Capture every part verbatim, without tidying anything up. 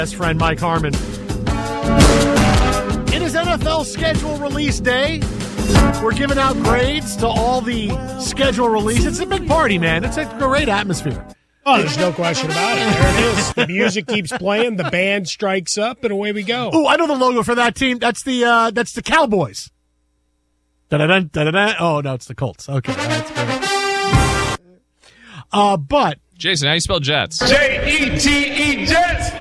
Best friend Mike Harmon. It is N F L schedule release day. We're giving out grades to all the schedule release. It's a big party, man. It's a great atmosphere. Oh, there's no question about it. There it is. The music keeps playing. The band strikes up, and away we go. Oh, I know the logo for that team. That's the uh, that's the Cowboys. Da-da-da, da-da-da. Oh, no, it's the Colts. Okay, that's great. Uh, but Jason, how you spell Jets? J E T E Jets.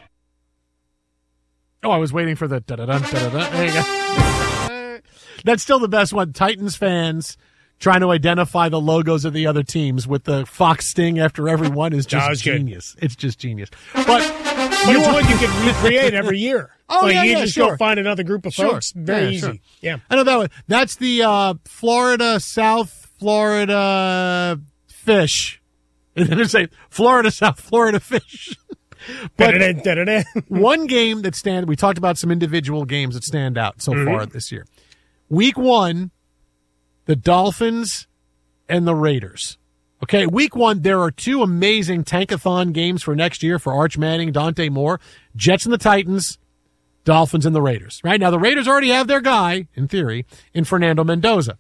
Oh, I was waiting for the da-da-da, da-da-da. There you go. That's still the best one. Titans fans trying to identify the logos of the other teams with the Fox sting after every one is just no, genius. Good. It's just genius. But, but it's one you can recreate every year. Oh, like yeah, you yeah, just sure. go find another group of sure. folks. Very yeah, easy. Sure. Yeah. I know that one. That's the uh, Florida, South Florida fish. And then say Florida, South Florida fish. But da-da-da, da-da-da. one game that stand we talked about some individual games that stand out so mm-hmm. far this year. Week one, the Dolphins and the Raiders. Okay, week one, there are two amazing tankathon games for next year for Arch Manning, Dante Moore, Jets and the Titans, Dolphins and the Raiders. Right now, the Raiders already have their guy, in theory, in Fernando Mendoza.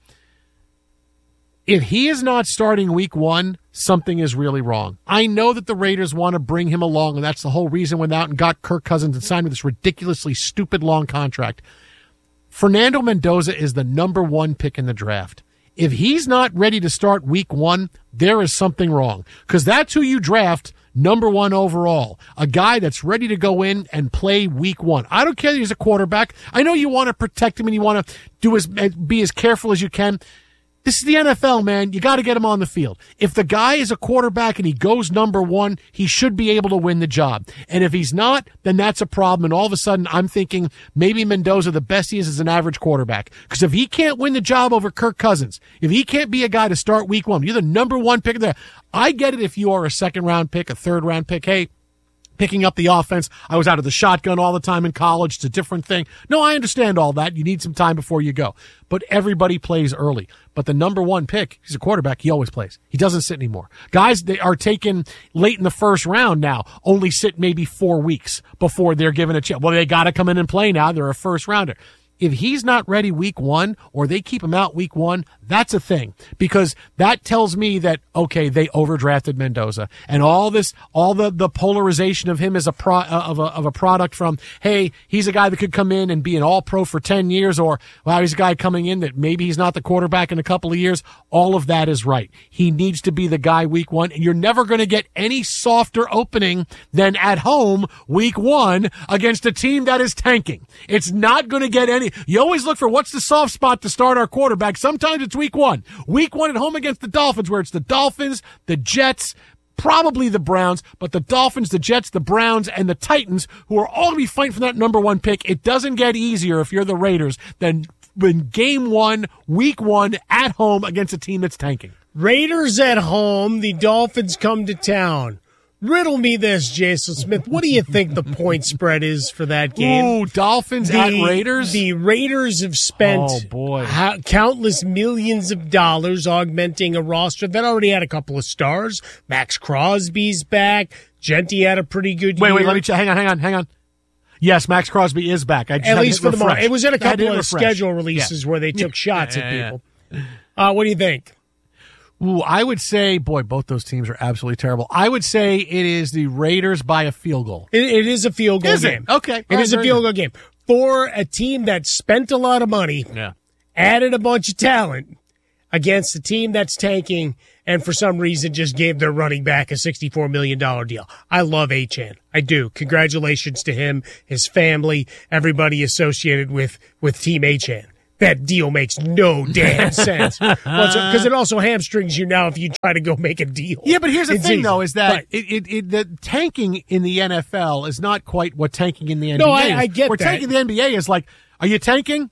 If he is not starting week one, something is really wrong. I know that the Raiders want to bring him along, and that's the whole reason went out and got Kirk Cousins and signed with this ridiculously stupid long contract. Fernando Mendoza is the number one pick in the draft. If he's not ready to start week one, there is something wrong. Because that's who you draft number one overall. A guy that's ready to go in and play week one. I don't care that he's a quarterback. I know you want to protect him and you want to do as be as careful as you can. This is the N F L, man. You got to get him on the field. If the guy is a quarterback and he goes number one, he should be able to win the job. And if he's not, then that's a problem. And all of a sudden, I'm thinking maybe Mendoza, the best he is, is an average quarterback. Because if he can't win the job over Kirk Cousins, if he can't be a guy to start week one, you're the number one pick there. I get it if you are a second-round pick, a third-round pick. Hey, picking up the offense. I was out of the shotgun all the time in college. It's a different thing. No, I understand all that. You need some time before you go. But everybody plays early. But the number one pick, he's a quarterback, he always plays. He doesn't sit anymore. Guys they are taken late in the first round now only sit maybe four weeks before they're given a chance. Well, they got to come in and play now. They're a first rounder. If he's not ready week one or they keep him out week one, that's a thing because that tells me that, okay, they overdrafted Mendoza and all this, all the, the polarization of him as a pro, uh, of a, of a product from, hey, he's a guy that could come in and be an all pro for ten years or, wow, he's a guy coming in that maybe he's not the quarterback in a couple of years. All of that is right. He needs to be the guy week one and you're never going to get any softer opening than at home week one against a team that is tanking. It's not going to get any. You always look for what's the soft spot to start our quarterback. Sometimes it's week one. Week one at home against the Dolphins, where it's the Dolphins, the Jets, probably the Browns, but the Dolphins, the Jets, the Browns, and the Titans, who are all going to be fighting for that number one pick. It doesn't get easier if you're the Raiders than when game one, week one, at home against a team that's tanking. Raiders at home, the Dolphins come to town. Riddle me this, Jason Smith. What do you think the point spread is for that game? Ooh, Dolphins the, at Raiders? The Raiders have spent oh, boy. Ha- countless millions of dollars augmenting a roster that already had a couple of stars. Max Crosby's back. Genty had a pretty good wait, year. Wait, wait, let me check. Hang on, hang on, hang on. Yes, Max Crosby is back. I just at least for refresh. the moment. It was in a couple of refresh. schedule releases yeah. where they took yeah. shots yeah, at yeah, people. Yeah. Uh, what do you think? Ooh, I would say, boy, both those teams are absolutely terrible. I would say it is the Raiders by a field goal. It, it is a field goal is game. It? Okay. It All is right, a field good. goal game. For a team that spent a lot of money, yeah. added a bunch of talent against a team that's tanking, and for some reason just gave their running back a sixty-four million dollars deal. I love Achane. I do. Congratulations to him, his family, everybody associated with, with Team Achane. That deal makes no damn sense. Because well, it also hamstrings you now if you try to go make a deal. Yeah, but here's the it's thing, easy. though, is that right. it, it, it, the tanking in the N F L is not quite what tanking in the N B A no, I, is. I get Where that. tanking in the N B A is like, are you tanking?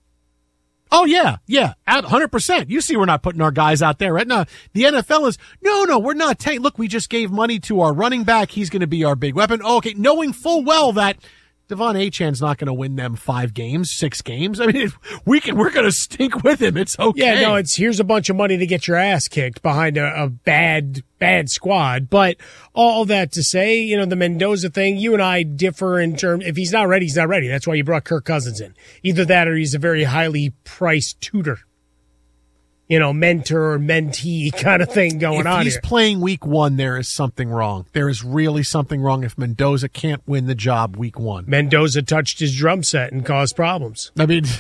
Oh, yeah, yeah, one hundred percent. You see we're not putting our guys out there, right? No, the N F L is, no, no, we're not tanking. Look, we just gave money to our running back. He's going to be our big weapon. Oh, okay, knowing full well that Devon Achan's not going to win them five games, six games. I mean, we can, we're going to stink with him. It's okay. Yeah, no, it's here's a bunch of money to get your ass kicked behind a, a bad, bad squad. But all that to say, you know, the Mendoza thing, you and I differ in terms, if he's not ready, he's not ready. That's why you brought Kirk Cousins in. Either that or he's a very highly priced tutor. You know, mentor or mentee kind of thing going if on he's here. playing week one, there is something wrong. There is really something wrong if Mendoza can't win the job week one. Mendoza touched his drum set and caused problems. I mean,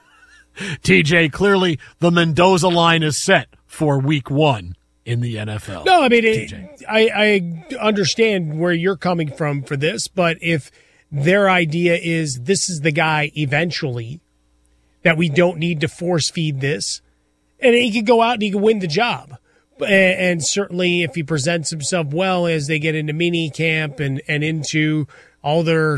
T J, clearly the Mendoza line is set for week one in the N F L. No, I mean, it, I, I understand where you're coming from for this, but if their idea is this is the guy eventually, that we don't need to force feed this, and he could go out and he could win the job. And certainly if he presents himself well as they get into mini camp and, and into all their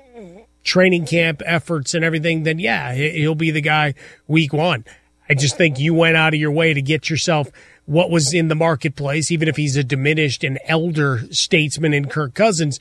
training camp efforts and everything, then yeah, he'll be the guy week one. I just think you went out of your way to get yourself what was in the marketplace, even if he's a diminished and elder statesman in Kirk Cousins.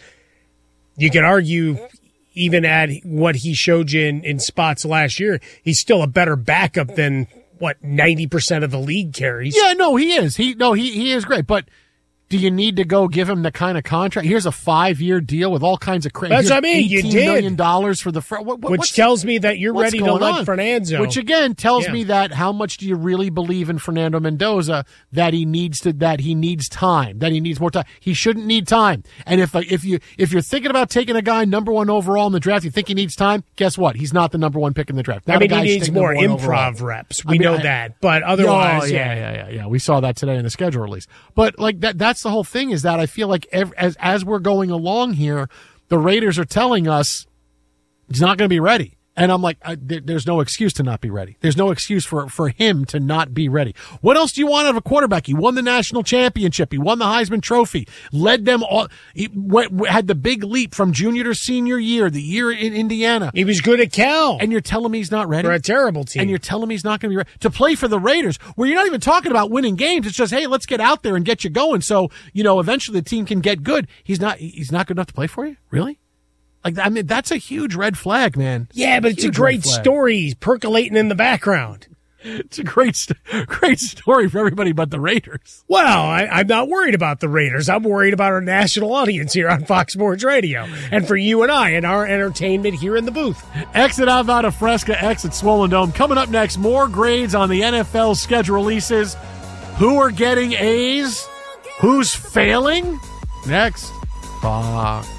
You could argue even at what he showed you in, in spots last year, he's still a better backup than what, ninety percent of the league carries. Yeah, no, he is. He no, he he is great. But do you need to go give him the kind of contract? Here's a five-year deal with all kinds of crazy. That's what I mean. You did. eighteen million dollars for the fr- what, what, which tells me that you're ready to let Fernando. Which again tells yeah. me that how much do you really believe in Fernando Mendoza that he needs to that he needs time, that he needs more time. He shouldn't need time. And if if you if you're thinking about taking a guy number one overall in the draft, you think he needs time. Guess what? He's not the number one pick in the draft. Not I mean, he needs more improv overall. reps. We I mean, know I, that, but otherwise, oh, yeah, yeah, yeah, yeah. We saw that today in the schedule release. But like that, that's the whole thing. Is that I feel like every, as as we're going along here, the Raiders are telling us he's not going to be ready. And I'm like, I, there, there's no excuse to not be ready. There's no excuse for, for him to not be ready. What else do you want out of a quarterback? He won the national championship. He won the Heisman Trophy. Led them all. He went, had the big leap from junior to senior year, the year in Indiana. He was good at Cal. And you're telling me he's not ready? For a terrible team. And you're telling me he's not going to be ready to play for the Raiders, where you're not even talking about winning games. It's just, hey, let's get out there and get you going so, you know, eventually the team can get good. He's not, he's not good enough to play for you? Really? Like, I mean, that's a huge red flag, man. Yeah, but it's huge a great story percolating in the background. It's a great, great story for everybody but the Raiders. Well, I, I'm not worried about the Raiders. I'm worried about our national audience here on Fox Sports Radio and for you and I and our entertainment here in the booth. Exit out of Fresca, exit Swollen Dome. Coming up next, more grades on the N F L schedule releases. Who are getting A's? Who's failing? Next, Fox.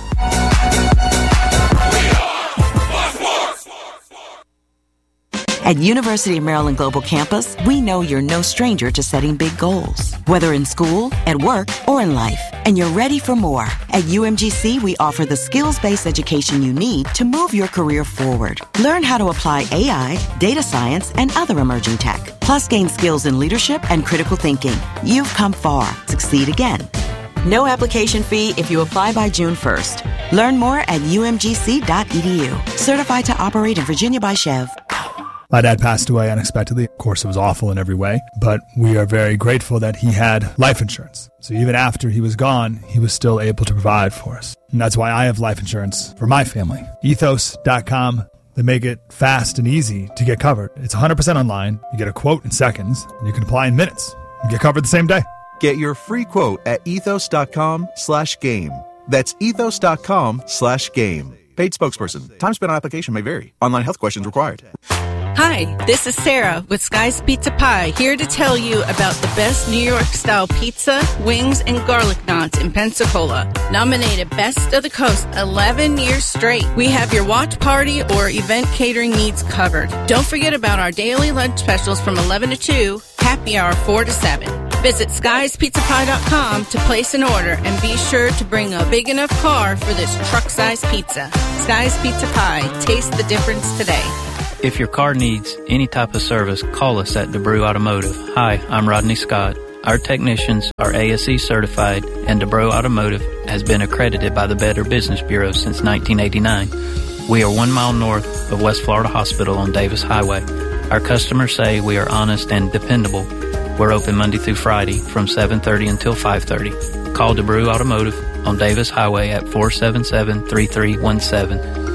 At University of Maryland Global Campus, we know you're no stranger to setting big goals, whether in school, at work, or in life. And you're ready for more. At U M G C, we offer the skills-based education you need to move your career forward. Learn how to apply A I, data science, and other emerging tech. Plus, gain skills in leadership and critical thinking. You've come far. Succeed again. No application fee if you apply by June first. Learn more at U M G C dot E D U. Certified to operate in Virginia by Chev. My dad passed away unexpectedly. Of course, it was awful in every way, but we are very grateful that he had life insurance. So even after he was gone, he was still able to provide for us. And that's why I have life insurance for my family. Ethos dot com. They make it fast and easy to get covered. It's one hundred percent online. You get a quote in seconds, and you can apply in minutes. You get covered the same day. Get your free quote at ethos dot com slash game. That's ethos dot com slash game. Paid spokesperson. Time spent on application may vary. Online health questions required. Hi, this is Sarah with Sky's Pizza Pie, here to tell you about the best New York-style pizza, wings, and garlic knots in Pensacola. Nominated Best of the Coast eleven years straight. We have your watch party or event catering needs covered. Don't forget about our daily lunch specials from eleven to two, happy hour four to seven. Visit skies pizza pie dot com to place an order and be sure to bring a big enough car for this truck-sized pizza. Sky's Pizza Pie. Taste the difference today. If your car needs any type of service, call us at DeBrew Automotive. Hi, I'm Rodney Scott. Our technicians are A S E certified, and DeBrew Automotive has been accredited by the Better Business Bureau since nineteen eighty-nine. We are one mile north of West Florida Hospital on Davis Highway. Our customers say we are honest and dependable. We're open Monday through Friday from seven thirty until five thirty. Call DeBrew Automotive on Davis Highway at four seven seven, three three one seven.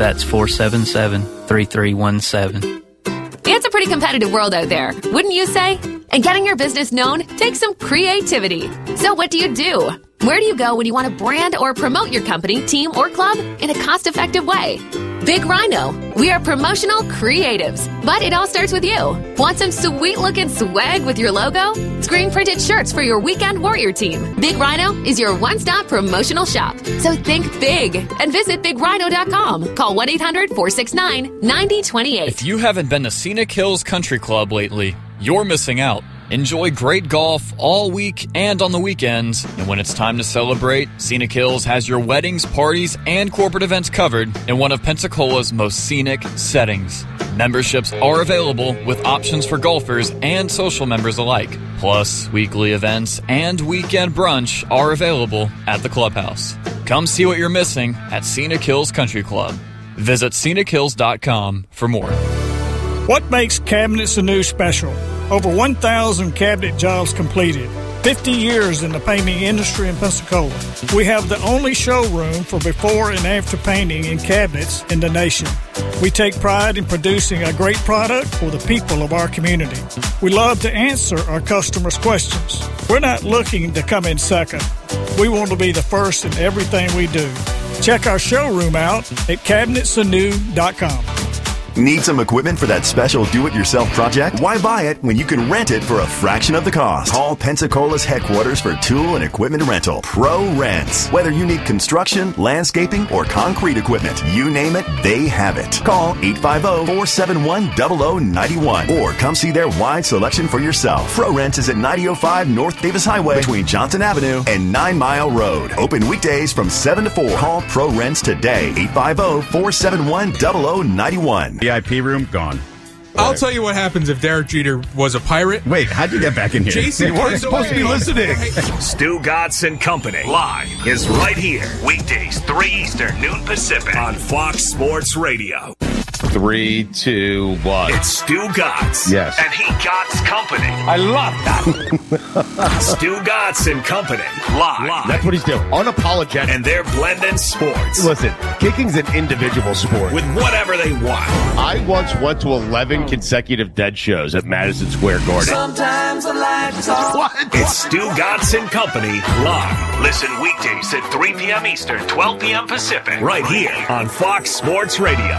That's four seven seven, three three one seven. It's a pretty competitive world out there, wouldn't you say? And getting your business known takes some creativity. So what do you do? Where do you go when you want to brand or promote your company, team, or club in a cost-effective way? Big Rhino. We are promotional creatives, but it all starts with you. Want some sweet-looking swag with your logo? Screen-printed shirts for your weekend warrior team. Big Rhino is your one-stop promotional shop. So think big and visit big rhino dot com. Call one eight hundred, four six nine, nine zero two eight. If you haven't been to Scenic Hills Country Club lately, you're missing out. Enjoy great golf all week and on the weekends. And when it's time to celebrate, Scenic Hills has your weddings, parties, and corporate events covered in one of Pensacola's most scenic settings. Memberships are available with options for golfers and social members alike. Plus, weekly events and weekend brunch are available at the clubhouse. Come see what you're missing at Scenic Hills Country Club. Visit scenic hills dot com for more. What makes Cabinets Anew special? Over one thousand cabinet jobs completed. fifty years in the painting industry in Pensacola. We have the only showroom for before and after painting in cabinets in the nation. We take pride in producing a great product for the people of our community. We love to answer our customers' questions. We're not looking to come in second. We want to be the first in everything we do. Check our showroom out at cabinets anew dot com. Need some equipment for that special do-it-yourself project? Why buy it when you can rent it for a fraction of the cost? Call Pensacola's headquarters for tool and equipment rental. Pro Rents. Whether you need construction, landscaping, or concrete equipment, you name it, they have it. Call eight five zero, four seven one, zero zero nine one or come see their wide selection for yourself. Pro Rents is at ninety oh five North Davis Highway between Johnson Avenue and Nine Mile Road. Open weekdays from seven to four. Call Pro Rents today. eight five zero, four seven one, zero zero nine one. V I P room gone. I'll tell you what happens if Derek Jeter was a pirate. Wait, how'd you get back in here? Jason, you weren't supposed to be listening. Stu Gatz and Company live is right here. Weekdays, three Eastern, noon Pacific on Fox Sports Radio. Three, two, one. It's Stu Gatz. Yes. And he Gatz Company. I love that. Stu Gatz and Company live. live. That's what he's doing. Unapologetic. And they're blending sports. Listen, kicking's an individual sport. With whatever they want. I once went to eleven consecutive dead shows at Madison Square Garden. Sometimes I like to talk. What? It's Stu Gatz and Company live. Listen weekdays at three p.m. Eastern, twelve p.m. Pacific. Right here on Fox Sports Radio.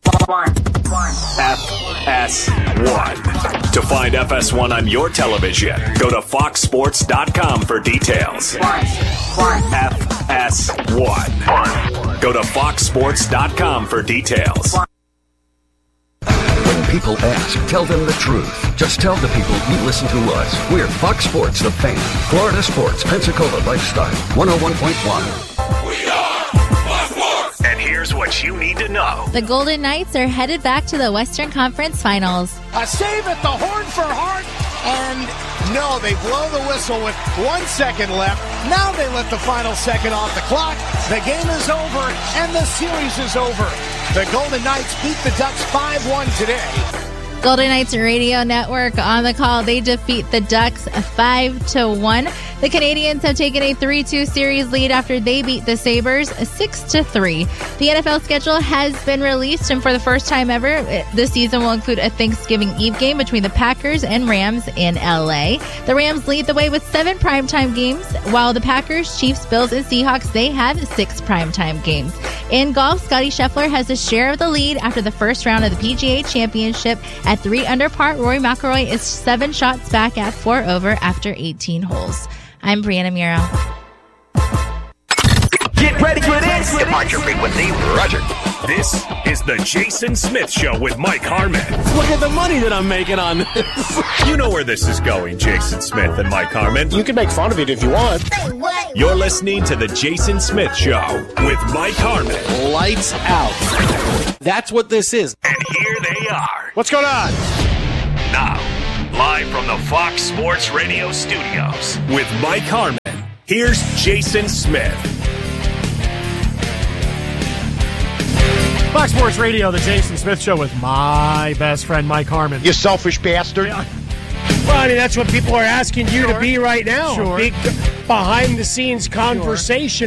F S one. To find F S one on your television, go to fox sports dot com for details. F S one. Go to fox sports dot com for details. When people ask, tell them the truth. Just tell the people you listen to us. We're Fox Sports, the fan. Florida Sports, Pensacola Lifestyle, one oh one point one. We are Fox Sports. And here's what you need to know. The Golden Knights are headed back to the Western Conference Finals. A save at the horn for Hart, and no, they blow the whistle with one second left. Now they let the final second off the clock. The game is over, and the series is over. The Golden Knights beat the Ducks five one today. Golden Knights Radio Network on the call. They defeat the Ducks five to one. The Canadians have taken a three two series lead after they beat the Sabres six to three. The N F L schedule has been released, and for the first time ever, this season will include a Thanksgiving Eve game between the Packers and Rams in L A. The Rams lead the way with seven primetime games, while the Packers, Chiefs, Bills, and Seahawks, they have six primetime games. In golf, Scottie Scheffler has a share of the lead after the first round of the P G A Championship. At three under par, Rory McIlroy is seven shots back at four over after eighteen holes. I'm Brianna Muro. Get ready for this. Departure frequency, Roger. This is the Jason Smith Show with Mike Harmon. Look at the money that I'm making on this. You know where this is going, Jason Smith and Mike Harmon. You can make fun of it if you want. You're listening to the Jason Smith Show with Mike Harmon. Lights out. That's what this is. And here they are. What's going on? Now, live from the Fox Sports Radio studios with Mike Harmon. Here's Jason Smith. Fox Sports Radio, the Jason Smith Show with my best friend, Mike Harmon. You selfish bastard. Well, I mean, that's what people are asking you sure. to be right now. Sure. Big behind-the-scenes conversation sure. of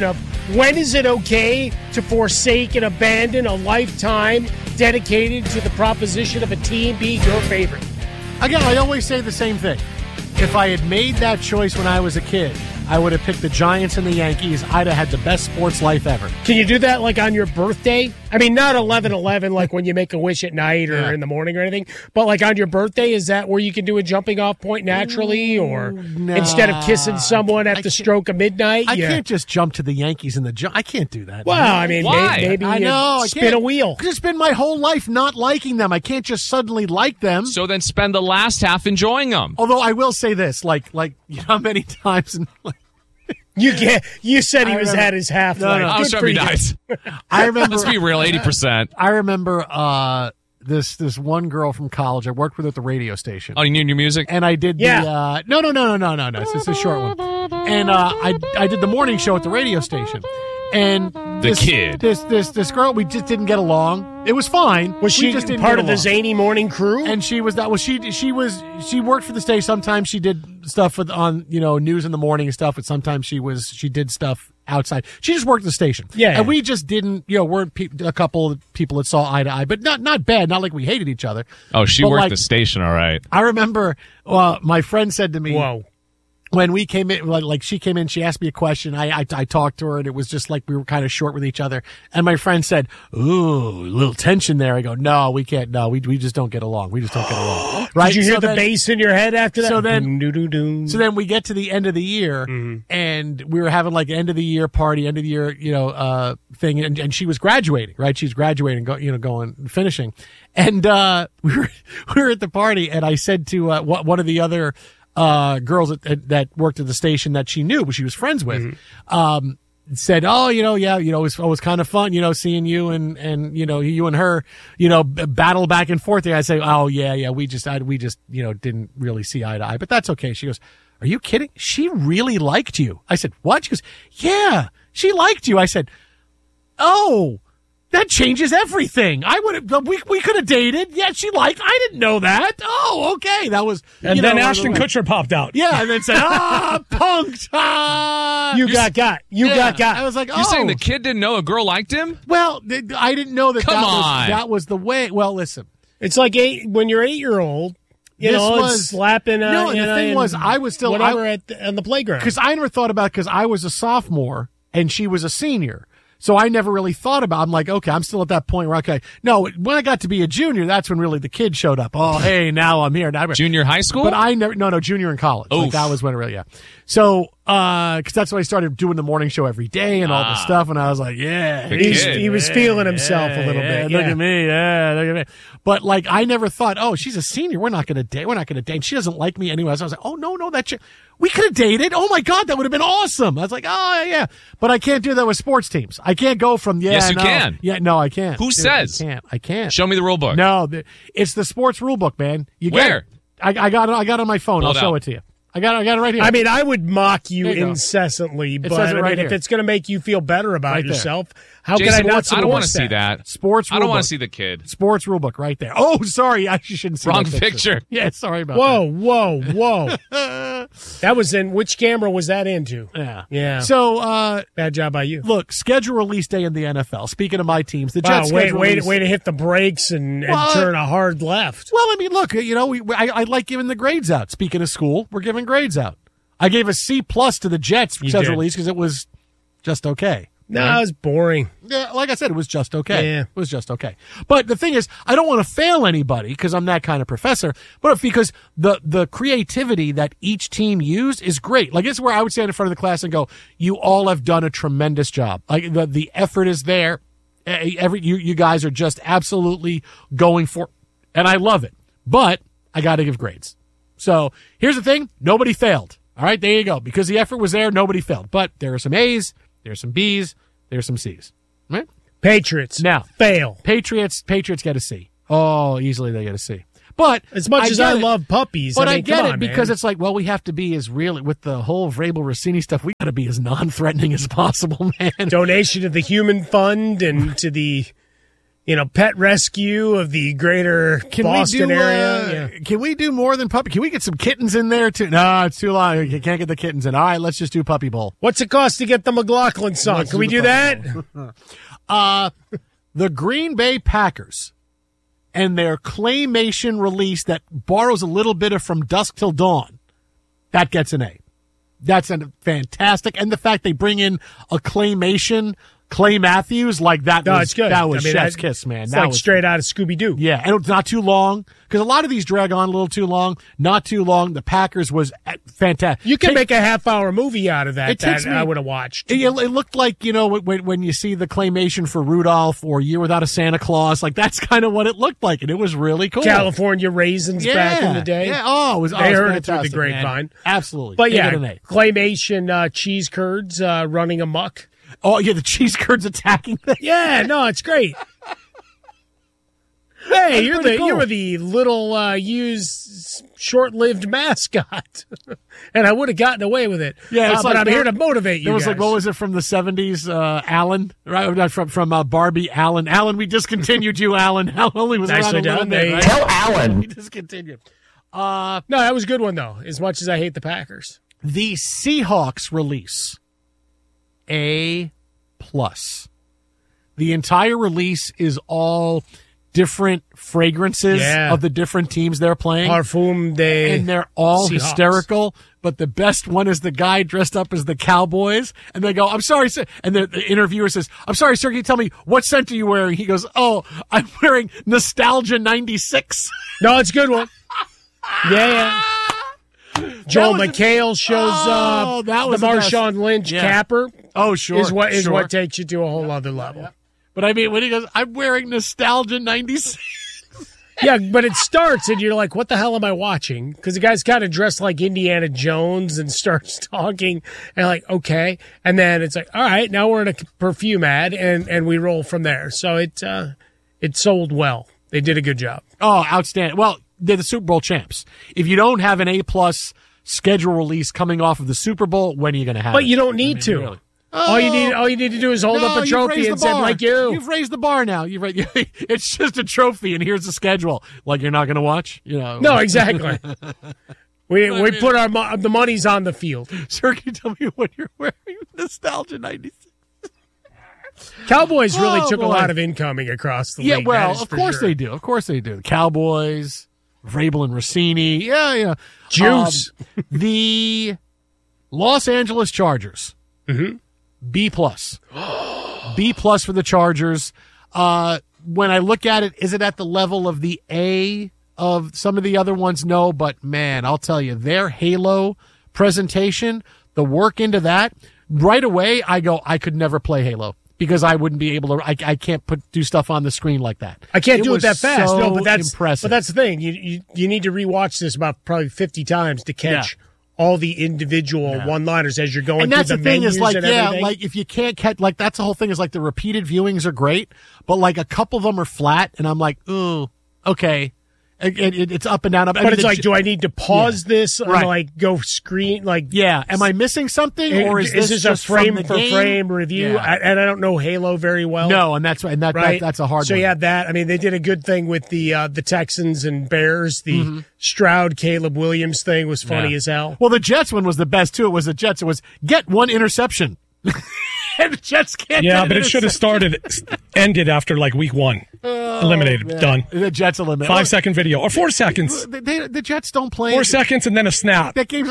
when is it okay to forsake and abandon a lifetime dedicated to the proposition of a team being your favorite? Again, I always say the same thing. If I had made that choice when I was a kid, I would have picked the Giants and the Yankees. I'd have had the best sports life ever. Can you do that like on your birthday? I mean, not eleven eleven like when you make a wish at night or yeah. in the morning or anything, but like on your birthday, is that where you can do a jumping off point naturally? Or nah, instead of kissing someone at I the stroke of midnight? I yeah. can't just jump to the Yankees and the Gi- I can't do that. Well, I mean, Why? maybe, maybe I know, I spin can't. a wheel. Because it's been my whole life not liking them. I can't just suddenly like them. So then spend the last half enjoying them. Although I will say this, like, like you know how many times in like, You get. You said he I was remember, at his half no, life. no, I was trying to be nice. I remember. Let's be real, eighty percent. I remember uh, this this one girl from college. I worked with her at the radio station. Oh, you knew new music? And I did yeah. the uh, no no no no no no no. It's just a short one. And uh, I I did the morning show at the radio station. And the this, kid, this this this girl, we just didn't get along. It was fine. Was she we just didn't part get of the along. zany morning crew? And she was that. Well, she she was she worked for the station. Sometimes she did stuff with, on you know news in the morning and stuff. But sometimes she was she did stuff outside. She just worked at the station. Yeah, and we just didn't. You know, weren't pe- a couple of people that saw eye to eye, but not not bad. Not like we hated each other. Oh, she but worked like, the station, all right. I remember. Uh, my friend said to me, "Whoa." When we came in, like she came in, she asked me a question. I, I I talked to her, and it was just like we were kind of short with each other. And my friend said, "Ooh, a little tension there." I go, "No, we can't. No, we we just don't get along. We just don't get along." Right? Did you hear so the then, bass in your head after that? So then, doo-doo-doo. so then we get to the end of the year, mm-hmm. and we were having like end of the year party, end of the year, you know, uh, thing, and, and she was graduating, right? She's graduating, go, you know, going finishing, and uh, we were we were at the party, and I said to uh, one of the other. Uh, girls that, that worked at the station that she knew, but she was friends with, mm-hmm. um, said, "Oh, you know, yeah, you know, it was, it was kind of fun, you know, seeing you and, and, you know, you and her, you know, b- battle back and forth." I say, "Oh, yeah, yeah, we just, I, we just, you know, didn't really see eye to eye, but that's okay." She goes, "Are you kidding? She really liked you." I said, "What?" She goes, "Yeah, she liked you." I said, "Oh, that changes everything. I would have, we, we could have dated. Yeah, she liked, I didn't know that. Oh, okay. That was, and you then know, Ashton like, Kutcher popped out. Yeah, and then said, "Ah, punked. Ah." You You're, got got. You yeah. got got. I was like, "Oh." You're saying the kid didn't know a girl liked him? Well, I didn't know that Come that on. was, that was the way. Well, listen. It's like eight, when you're eight-year-old, you this know, was, it's slapping. Uh, no, and you the know, thing and was, I was still whatever I, at the, on the playground. Because I never thought about it because I was a sophomore and she was a senior. So I never really thought about it. I'm like, okay, I'm still at that point where, okay. No, when I got to be a junior, that's when really the kid showed up. Oh, hey, now I'm here. Now, junior high school? But I never, no, no, junior in college. Like that was when it really, yeah. So, uh, cause that's when I started doing the morning show every day and all ah. this stuff. And I was like, yeah. He's, he was yeah, feeling himself yeah, a little yeah, bit. Look yeah. at me. Yeah, look at me. But like, I never thought, oh, she's a senior. We're not going to date. We're not going to date. She doesn't like me anyway. So I was like, oh, no, no, that, ch- we could have dated. Oh my God, that would have been awesome. I was like, oh, yeah. But I can't do that with sports teams. I can't go from, yeah. Yes, you no. can. Yeah, no, I can't. Who Dude, says? I can't. I can't. Show me the rule book. No, the, it's the sports rule book, man. You get Where? it. I, I got it. I got it on my phone. Pull I'll it show out. it to you. I got. I got it right here. I mean, I would mock you, There you go. incessantly, but says it I right mean, if here. it's going to make you feel better about Right there. yourself, how Jason, can I not? what's- I don't want to see that. Sports. I don't rule want book. to see the kid. Sports rulebook right there. Oh, sorry. I actually shouldn't see Wrong that picture. Yeah, sorry about Whoa, whoa, whoa! That was in which camera was that into? that. Yeah. Yeah. So, uh, Bad job by you. look, schedule release day in the N F L. Speaking of my teams, the Wow, Jets way, schedule way, release. way to hit the brakes and, and Well, turn a hard left. Well, I mean, look, you know, we, I, I like giving the grades out. Speaking of school, we're giving grades out. I gave a C plus to the Jets You schedule did. release because it was just okay. No, it was boring. Yeah, like I said, it was just okay. Yeah. It was just okay. But the thing is, I don't want to fail anybody because I'm that kind of professor, but because the, the creativity that each team used is great. Like, this is where I would stand in front of the class and go, you all have done a tremendous job. Like, the, the effort is there. Eh, Every, you, you guys are just absolutely going for, and I love it. But I got to give grades. So here's the thing. Nobody failed. All right, there you go. Because the effort was there, nobody failed. But there are some A's, there are some B's, there are some C's. Right? Patriots Now, fail. Patriots, Patriots get a C. Oh, easily they get a C. But As much as get I it, love puppies, but I, I, mean, get come it on, because man. it's like, well, we have to be as really with the whole Vrabel Rossini stuff. We got to be as non-threatening as possible, man. Donation to the Human Fund and to the, you know, pet rescue of the greater Can Boston we do, area. uh, Yeah. Can we do more than puppy? Can we get some kittens in there too? No, it's too long. You can't get the kittens in. All right, let's just do Puppy Bowl. What's it cost to get the McLaughlin song? Let's Can we the do that? Puppy Bowl. uh, the Green Bay Packers and their claymation release that borrows a little bit of From Dusk Till Dawn, that gets an A. That's a fantastic. And the fact they bring in a claymation, Clay Matthews, like that No, was, it's good. that was I mean, chef's that- kiss, man. It's that like was straight out of Scooby-Doo. Yeah, and it's not too long because a lot of these drag on a little too long. Not too long. The Packers was fantastic. You can Take- make a half-hour movie out of that It takes that me- I would have watched. It, it looked like, you know, when when you see the claymation for Rudolph or Year Without a Santa Claus, like that's kind of what it looked like, and it was really cool. California Raisins Yeah, back in the day. yeah. Oh, it was- oh, they it was heard it through the fantastic, man. grapevine. Absolutely. But They yeah, get an A. claymation uh, cheese curds uh, running amok. Oh, yeah, the cheese curds attacking things. Yeah, no, it's great. Hey, you're the pretty cool. you were the little uh, used, short-lived mascot, and I would have gotten away with it. Yeah, it's uh, but like I'm there- here to motivate you. There was guys. like, what was it from the seventies? Uh, Alan, right? Not From from uh, Barbie, Alan. Alan, we discontinued you, Alan. Alan only was Nicely around a little done. bit, They- right? Tell Alan. We discontinued. Uh, no, that was a good one though. As much as I hate the Packers, the Seahawks release, A plus. The entire release is all different fragrances Yeah. of the different teams they're playing. Parfum de And they're all Seahawks. hysterical, but the best one is the guy dressed up as the Cowboys. And they go, I'm sorry, sir. And the, the interviewer says, I'm sorry, sir, can you tell me what scent are you wearing? He goes, oh, I'm wearing Nostalgia ninety-six. No, it's a good one. Yeah, yeah. Joel was a- McHale shows Oh, up. that was the the best. Marshawn Lynch Yeah. capper. Oh, sure. Is what is sure. what takes you to a whole other level. But I mean, when he goes, I'm wearing Nostalgia ninety-six. Yeah, but it starts and you're like, what the hell am I watching? Because the guy's kind of dressed like Indiana Jones and starts talking and like, okay. And then it's like, all right, now we're in a perfume ad and, and we roll from there. So it, uh, it sold well. They did a good job. Oh, outstanding. Well, they're the Super Bowl champs. If you don't have an A-plus schedule release coming off of the Super Bowl, when are you going to have But it? you don't need I mean, to. really. All you Oh. need, all you need to do is hold No, up a you've trophy raised and the say, bar. like you. You've raised the bar now. You've raised, it's just a trophy, and here's the schedule. Like you're not going to watch, you know? No, exactly. we But I we mean- put our mo- the money's on the field. Sir, can you tell me what you're wearing? Nostalgia ninety-six. Cowboys really Oh, took a boy. lot of incoming across the Yeah, league. well, that is of for course sure. they do. Of course they do. The Cowboys, Vrabel and Rossini. Yeah, yeah. Juice. Um, the Los Angeles Chargers. Mm-hmm. B plus. B plus for the Chargers. Uh, when I look at it, is it at the level of the A of some of the other ones? No, but man, I'll tell you, their Halo presentation, the work into that, right away, I go, I could never play Halo because I wouldn't be able to. I, I can't put do stuff on the screen like that. I can't do it was that fast. so no, but that's impressive. But that's the thing. You, you you need to rewatch this about probably fifty times to catch all the individual Yeah. one-liners as you're going and through that's the, the, thing menus is like and yeah everything. like if you can't catch like that's the whole thing is like the repeated viewings are great but like a couple of them are flat and I'm like ooh okay it, it, it's up and down up I but mean, it's the- like, do I need to pause Yeah. this and Right. like go screen like? yeah am I missing something or is, this this just a frame from the for game? frame review? Yeah. I, and I don't know Halo very well. No, and that's and that, right. that that's a hard so one. you have that. I mean, they did a good thing with the uh, the Texans and Bears. The Mhm. Stroud Caleb Williams thing was funny Yeah. as hell. Well, the Jets one was the best too. It was the Jets. It was get one interception. And the Jets can't. Yeah, get an but it should have started, ended after like week one. Oh, Eliminated, man. done. The Jets eliminated. Five second video or four seconds. They, they, the Jets don't play. Four seconds and then a snap. That game's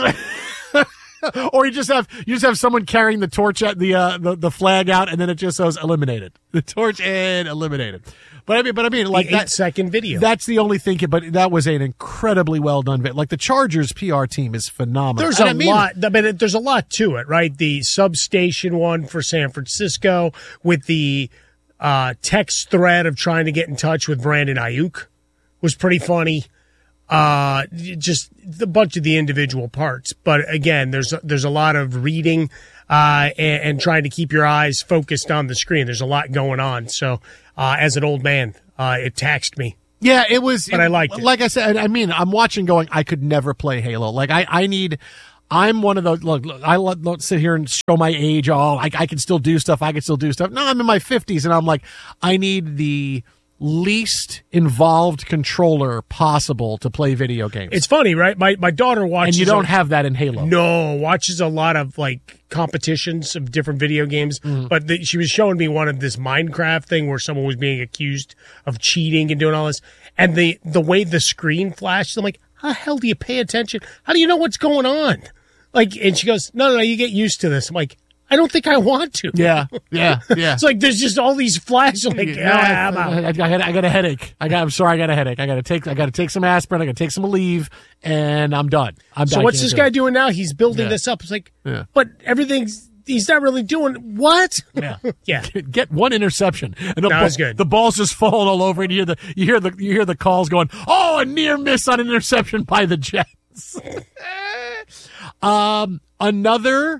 or you just have you just have someone carrying the torch at the uh the, the flag out and then it just says eliminated. The torch and eliminated. But I mean but I mean like The that eight-second video. That's the only thing but that was an incredibly well done video. Like the Chargers P R team is phenomenal. There's And a I mean, lot. I mean, there's a lot to it, right? The substation one for San Francisco with the uh, text thread of trying to get in touch with Brandon Ayuk was pretty funny. Uh, just a bunch of the individual parts, but again, there's there's a lot of reading uh, and, and trying to keep your eyes focused on the screen. There's a lot going on. So, uh, as an old man, uh, it taxed me. Yeah, it was. But I liked it. Like I said, I mean, I'm watching going, I could never play Halo. Like, I, I need, I'm one of those, look, look I let, don't sit here and show my age. Oh, I, I can still do stuff. I can still do stuff. No, I'm in my fifties and I'm like, I need the least involved controller possible to play video games. It's funny, right? My my daughter watches, and you don't a, have that in Halo. No, watches a lot of like competitions of different video games. Mm-hmm. But the, she was showing me one of this Minecraft thing where someone was being accused of cheating and doing all this, and the the way the screen flashed, I'm like, how the hell do you pay attention? How do you know what's going on? Like, and she goes, no, no, no, you get used to this. I'm like, I don't think I want to. Yeah, yeah, yeah. It's like there's just all these flashes. Like, no, ah, I, I, I, got, I got a headache. I got. I'm sorry, I got a headache. I got to take. I got to take some aspirin. I got to take some leave, and I'm done. I'm so done. what's this do guy it. doing now? He's building Yeah. this up. It's like, Yeah. but everything's. He's not really doing what? Yeah, yeah. Get one interception, and the, That ball, was good. the ball's just falling all over, and you hear the you hear the you hear the calls going. Oh, a near miss on an interception by the Jets. um, another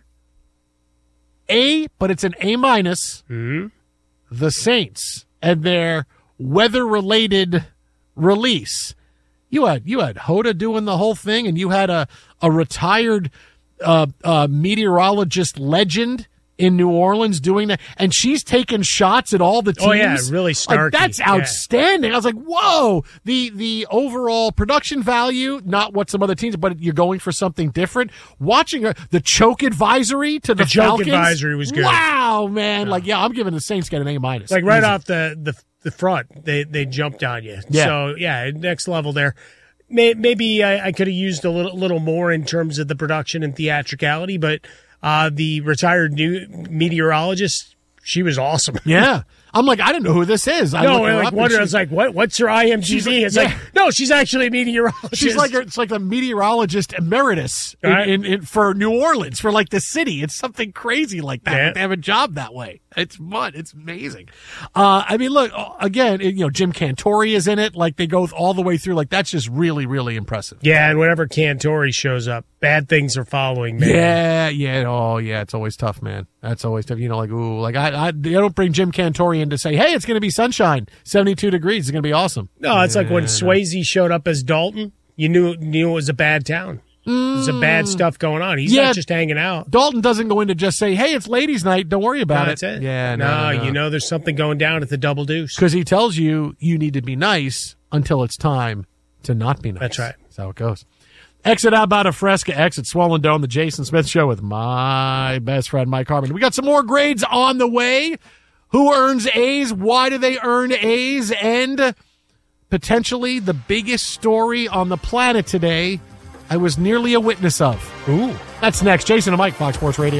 A, but it's an A minus. Mm-hmm. The Saints and their weather-related release. You had you had Hoda doing the whole thing, and you had a a retired uh, uh, meteorologist legend in New Orleans doing that, and she's taking shots at all the teams. Oh, yeah, really Like, snarky. that's Yeah. outstanding. I was like, whoa! The the overall production value, not what some other teams, but you're going for something different. Watching her, the choke advisory to the, The choke Falcons. advisory was good. Wow, man! Like, yeah, I'm giving the Saints get an A minus. Like right Easy. off the, the the front, they they jumped on you. Yeah. So yeah, next level there. May, maybe I, I could have used a little little more in terms of the production and theatricality, but uh, the retired new meteorologist, she was awesome. Yeah. I'm like, I didn't know who this is. I no, looked her I like up and wonder. she- I was like, what? What's her I M D B? She's like- It's yeah. like, no, she's actually a meteorologist. She's like it's like a meteorologist emeritus in, Right. in, in, for New Orleans, for like the city. It's something crazy like that. Yeah. They have a job that way. It's fun. It's amazing. Uh, I mean, look again. You know, Jim Cantori is in it. Like they go all the way through. Like that's just really, really impressive. yeah, and whenever Cantori shows up, bad things are following. Man. Yeah, yeah. Oh, yeah. It's always tough, man. That's always tough. You know, like ooh, like I, I, I don't bring Jim Cantori in to say, hey, it's going to be sunshine, seventy-two degrees. It's going to be awesome. No, it's like when Yeah. Swayze showed up as Dalton. You knew knew it was a bad town. There's a bad stuff going on. He's Yeah. not just hanging out. Dalton doesn't go in to just say, hey, it's ladies' night. Don't worry about No, it. that's it. Yeah, no, no, no, no. you know there's something going down at the Double Deuce. Because he tells you you need to be nice until it's time to not be nice. That's right. That's how it goes. Exit out about a Fresca, exit Swollen Dome, the Jason Smith Show with my best friend, Mike Harmon. We got some more grades on the way. Who earns A's? Why do they earn A's? And potentially the biggest story on the planet today, I was nearly a witness of. Ooh. That's next. Jason and Mike, Fox Sports Radio.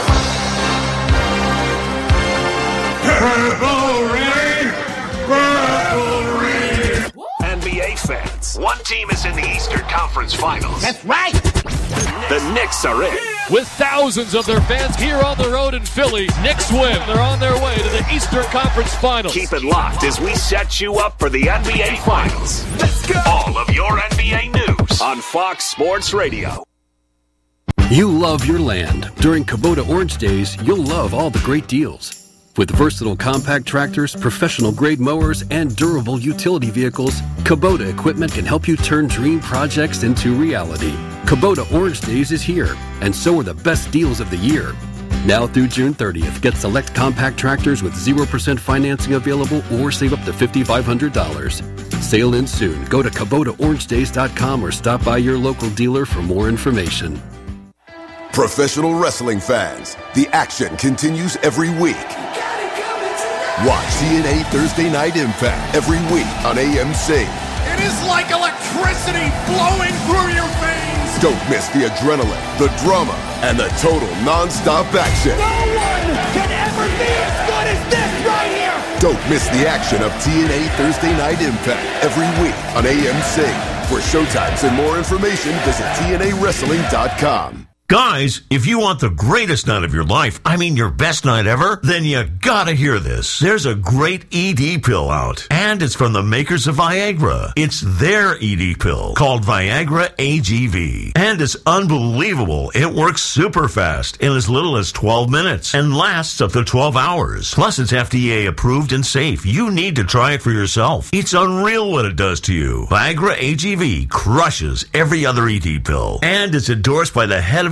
N B A fans, one team is in the Eastern Conference Finals. That's right. The Knicks are in. With thousands of their fans here on the road in Philly, Knicks win. They're on their way to the Eastern Conference Finals. Keep it locked as we set you up for the N B A Finals. Let's go. All of your N B A news on Fox Sports Radio. You love your land. During Kubota Orange Days, you'll love all the great deals. With versatile compact tractors, professional-grade mowers, and durable utility vehicles, Kubota equipment can help you turn dream projects into reality. Kubota Orange Days is here, and so are the best deals of the year. Now through June thirtieth, get select compact tractors with zero percent financing available or save up to five thousand five hundred dollars. Sale ends soon. Go to Kubota Orange Days dot com or stop by your local dealer for more information. Professional wrestling fans, the action continues every week. Watch T N A Thursday Night Impact every week on A M C. It is like electricity flowing through your veins. Don't miss the adrenaline, the drama, and the total non-stop action. No one can ever be as good as this right here. Don't miss the action of T N A Thursday Night Impact every week on A M C. For showtimes and more information, visit T N A wrestling dot com. Guys, if you want the greatest night of your life, I mean your best night ever, then you gotta hear this. There's a great E D pill out, and it's from the makers of Viagra. It's their E D pill called Viagra A G V, and it's unbelievable. It works super fast in as little as twelve minutes and lasts up to twelve hours. Plus, it's F D A approved and safe. You need to try it for yourself. It's unreal what it does to you. Viagra A G V crushes every other E D pill, and it's endorsed by the head of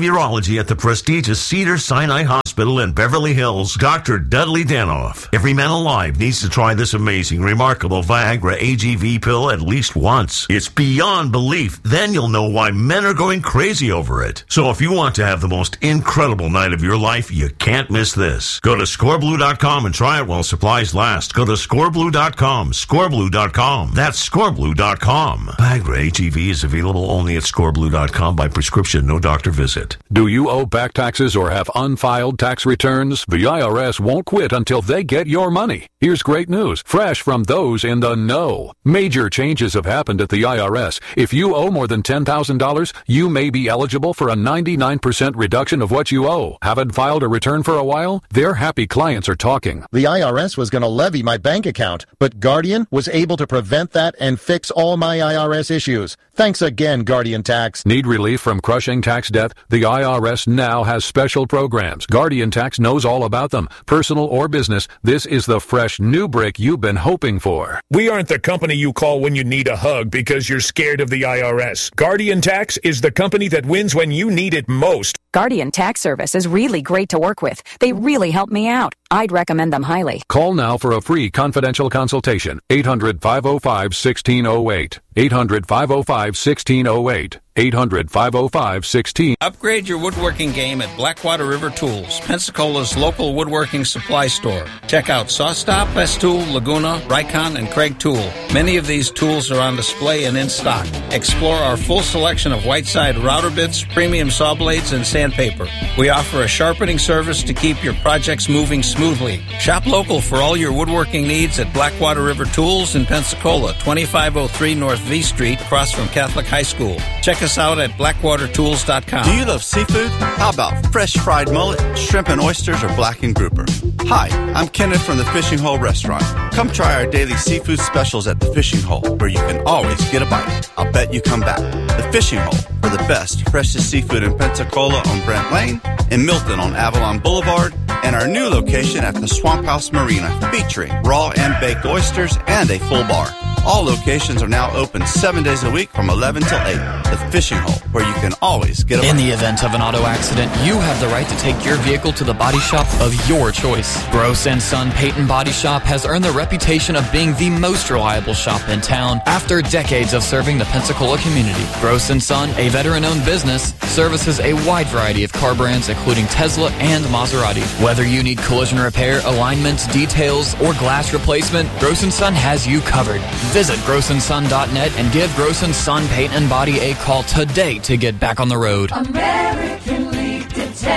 urology at the prestigious Cedars-Sinai Hospital in Beverly Hills, Doctor Dudley Danoff. Every man alive needs to try this amazing, remarkable Viagra A G V pill at least once. It's beyond belief. Then you'll know why men are going crazy over it. So if you want to have the most incredible night of your life, you can't miss this. Go to score blue dot com and try it while supplies last. Go to score blue dot com, score blue dot com. That's score blue dot com. Viagra A G V is available only at score blue dot com by prescription, no doctor visit. Do you owe back taxes or have unfiled tax returns? The I R S won't quit until they get your money. Here's great news, fresh from those in the know. Major changes have happened at the I R S. If you owe more than ten thousand dollars, you may be eligible for a ninety-nine percent reduction of what you owe. Haven't filed a return for a while? Their happy clients are talking. The I R S was going to levy my bank account, but Guardian was able to prevent that and fix all my I R S issues. Thanks again, Guardian Tax. Need relief from crushing tax debt? The I R S now has special programs. Guardian Tax knows all about them. Personal or business, this is the fresh new brick you've been hoping for. We aren't the company you call when you need a hug because you're scared of the I R S. Guardian Tax is the company that wins when you need it most. Guardian Tax Service is really great to work with. They really helped me out. I'd recommend them highly. Call now for a free confidential consultation. eight hundred, five oh five, one six oh eight. eight hundred, five oh five, one six oh eight. eight hundred, five oh five, one six oh eight. Upgrade your woodworking game at Blackwater River Tools, Pensacola's local woodworking supply store. Check out SawStop, Festool, Laguna, Rikon, and Craig Tool. Many of these tools are on display and in stock. Explore our full selection of Whiteside router bits, premium saw blades, and sandpaper. We offer a sharpening service to keep your projects moving smoothly. Shop local for all your woodworking needs at Blackwater River Tools in Pensacola, twenty-five oh three North V Street, across from Catholic High School. Check us out at blackwater tools dot com. Do you love seafood? How about fresh fried mullet, shrimp and oysters, or blackened grouper? Hi, I'm Kenneth from the Fishing Hole Restaurant. Come try our daily seafood specials at the Fishing Hole, where you can always get a bite. I'll bet you come back. The Fishing Hole, for the best, freshest seafood in Pensacola on Brent Lane, in Milton on Avalon Boulevard, and our new location at the Swamp House Marina, featuring raw and baked oysters and a full bar. All locations are now open seven days a week from eleven till eight. The Fishing Hole, where you can always get a bite. In the event of an auto accident, you have the right to take your vehicle to the body shop of your choice. Gross and Son Peyton Body Shop has earned the reputation of being the most reliable shop in town after decades of serving the Pensacola community. Gross and Son, a veteran-owned business, services a wide variety of car brands, including Tesla and Maserati. Whether you need collision repair, alignment, details, or glass replacement, Gross and Son has you covered. Visit gross and son dot net and give Gross and Son Paint and Body a call today to get back on the road. American Leak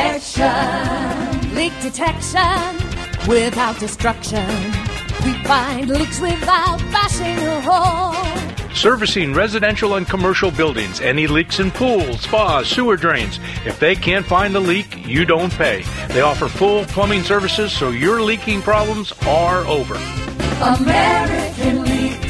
Detection. Leak detection without destruction. We find leaks without bashing a hole. Servicing residential and commercial buildings. Any leaks in pools, spas, sewer drains. If they can't find the leak, you don't pay. They offer full plumbing services, so your leaking problems are over. American Leak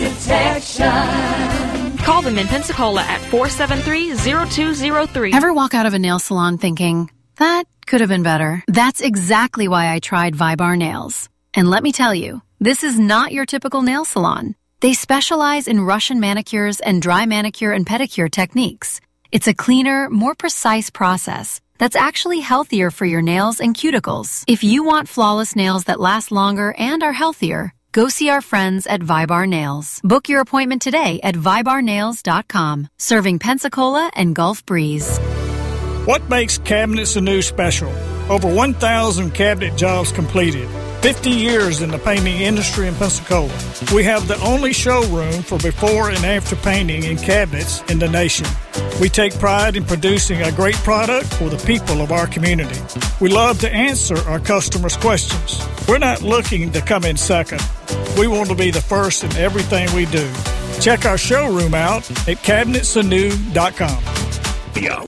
Detection. Call them in Pensacola at four seven three, zero two zero three. Ever walk out of a nail salon thinking, that could have been better? That's exactly why I tried Vibar Nails. And let me tell you, this is not your typical nail salon. They specialize in Russian manicures and dry manicure and pedicure techniques. It's a cleaner, more precise process that's actually healthier for your nails and cuticles. If you want flawless nails that last longer and are healthier, go see our friends at Vibar Nails. Book your appointment today at vibar nails dot com. Serving Pensacola and Gulf Breeze. What makes Cabinets Anew special? Over one thousand cabinet jobs completed. fifty years in the painting industry in Pensacola. We have the only showroom for before and after painting in cabinets in the nation. We take pride in producing a great product for the people of our community. We love to answer our customers' questions. We're not looking to come in second. We want to be the first in everything we do. Check our showroom out at cabinets anew dot com. Yo.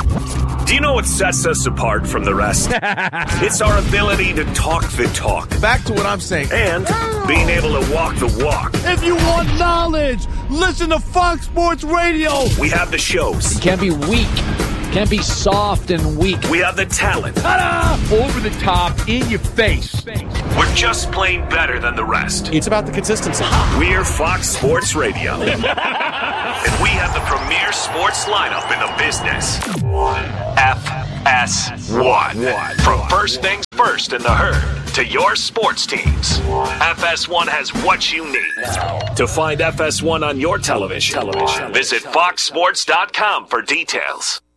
Do you know what sets us apart from the rest? It's our ability to talk the talk. Back to what I'm saying. And being able to walk the walk. If you want knowledge, listen to Fox Sports Radio. We have the shows. You can't be weak. Can't be soft and weak. We have the talent. Ta-da! Over the top, in your face. We're just plain better than the rest. It's about the consistency. We're Fox Sports Radio. And we have the premier sports lineup in the business. F S one. From first things first in the herd to your sports teams, F S one has what you need. To find F S one on your television, visit fox sports dot com for details.